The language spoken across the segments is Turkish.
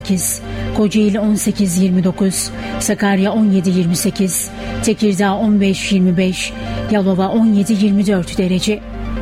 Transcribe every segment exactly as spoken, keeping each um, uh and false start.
sekiz, Kocaeli on sekiz yirmi dokuz, Sakarya on yedi yirmi sekiz, Tekirdağ on beş yirmi beş, Yalova on yedi yirmi dört derece.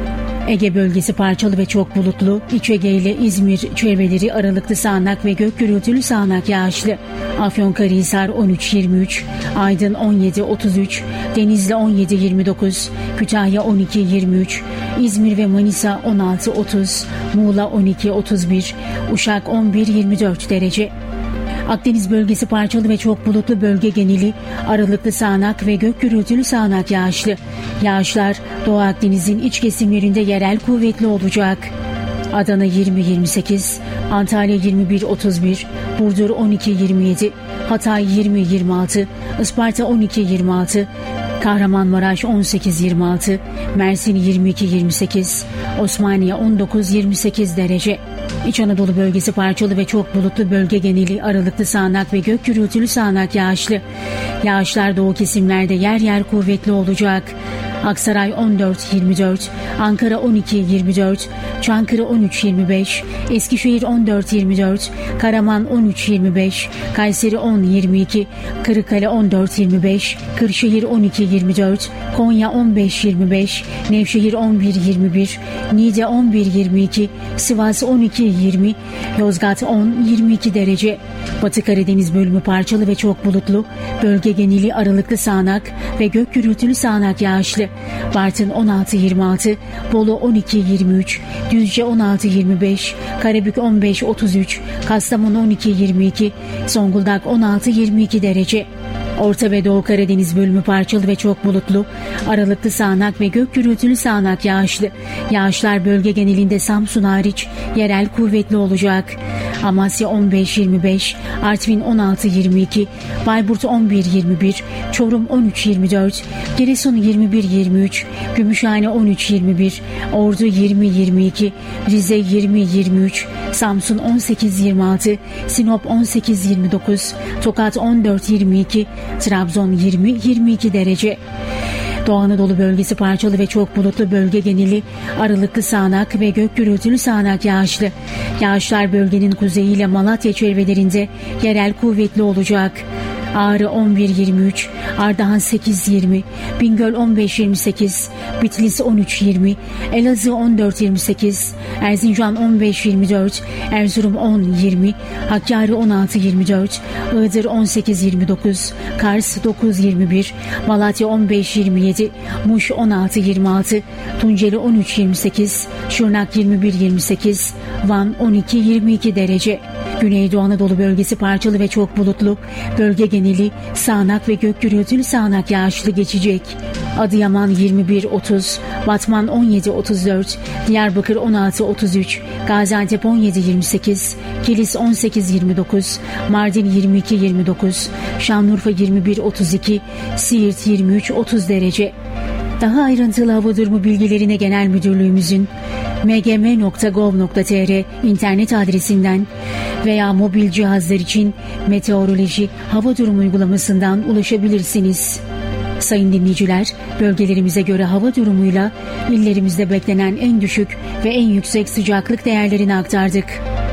Ege bölgesi parçalı ve çok bulutlu. İç Ege ile İzmir çevreleri aralıklı sağanak ve gök gürültülü sağanak yağışlı. Afyonkarahisar on üç yirmi üç, Aydın on yedi otuz üç, Denizli on yedi yirmi dokuz, Kütahya on iki yirmi üç, İzmir ve Manisa on altı otuz, Muğla on iki otuz bir, Uşak on bir yirmi dört derece. Akdeniz bölgesi parçalı ve çok bulutlu, bölge geneli aralıklı sağanak ve gök gürültülü sağanak yağışlı. Yağışlar Doğu Akdeniz'in iç kesimlerinde yerel kuvvetli olacak. Adana yirmi yirmi sekiz, Antalya yirmi bir otuz bir, Burdur on iki yirmi yedi, Hatay yirmi yirmi altı, Isparta on iki yirmi altı, Kahramanmaraş on sekiz yirmi altı, Mersin yirmi iki yirmi sekiz, Osmaniye on dokuz yirmi sekiz derece. İç Anadolu bölgesi parçalı ve çok bulutlu, bölge geneli aralıklı sağanak ve gök gürültülü sağanak yağışlı. Yağışlar doğu kesimlerde yer yer kuvvetli olacak. Aksaray on dört yirmi dört, Ankara on iki yirmi dört, Çankırı on üç yirmi beş, Eskişehir on dört yirmi dört, Karaman on üç yirmi beş, Kayseri on yirmi iki, Kırıkkale on dört yirmi beş, Kırşehir on iki yirmi dört, Konya on beş yirmi beş, Nevşehir on bir yirmi bir, Niğde on bir yirmi iki, Sivas on iki yirmi, Yozgat on yirmi iki derece. Batı Karadeniz bölümü parçalı ve çok bulutlu, bölge geneli aralıklı sağanak ve gök gürültülü sağanak yağışlı. Bartın on altı yirmi altı, Bolu on iki yirmi üç, Düzce on altı yirmi beş, Karabük on beş otuz üç, Kastamonu on iki yirmi iki, Zonguldak on altı yirmi iki derece. Orta ve Doğu Karadeniz bölümü parçalı ve çok bulutlu, aralıklı sağanak ve gök gürültülü sağanak yağışlı. Yağışlar bölge genelinde Samsun hariç yerel kuvvetli olacak. Amasya on beş yirmi beş, Artvin on altı yirmi iki, Bayburt on bir yirmi bir, Çorum on üç yirmi dört, Giresun yirmi bir yirmi üç, Gümüşhane on üç yirmi bir, Ordu yirmi yirmi iki, Rize yirmi yirmi üç, Samsun on sekiz yirmi altı, Sinop on sekiz yirmi dokuz, Tokat on dört yirmi iki, Trabzon yirmi yirmi iki derece. Doğu Anadolu bölgesi parçalı ve çok bulutlu, bölge geneli aralıklı sağanak ve gök gürültülü sağanak yağışlı. Yağışlar bölgenin kuzeyiyle Malatya çevrelerinde yerel kuvvetli olacak. Ağrı on bir yirmi üç, Ardahan sekiz yirmi, Bingöl on beş yirmi sekiz, Bitlis on üç yirmi, Elazığ on dört yirmi sekiz, Erzincan on beş yirmi dört, Erzurum on yirmi, Hakkari on altı yirmi dört, Iğdır on sekiz yirmi dokuz, Kars dokuz yirmi bir, Malatya on beş yirmi yedi, Muş on altı yirmi altı, Tunceli on üç yirmi sekiz, Şırnak yirmi bir yirmi sekiz, Van on iki yirmi iki derece. Güneydoğu Anadolu bölgesi parçalı ve çok bulutlu, bölge geneli sağanak ve gök gürültülü sağanak yağışlı geçecek. Adıyaman yirmi bir otuz, Batman on yedi otuz dört, Diyarbakır on altı otuz üç, Gaziantep on yedi yirmi sekiz, Kilis on sekiz yirmi dokuz, Mardin yirmi iki yirmi dokuz, Şanlıurfa yirmi bir otuz iki, Siirt yirmi üç otuz derece. Daha ayrıntılı hava durumu bilgilerine Genel Müdürlüğümüzün m g m nokta gov nokta t r internet adresinden veya mobil cihazlar için meteoroloji hava durumu uygulamasından ulaşabilirsiniz. Sayın dinleyiciler, bölgelerimize göre hava durumuyla illerimizde beklenen en düşük ve en yüksek sıcaklık değerlerini aktardık.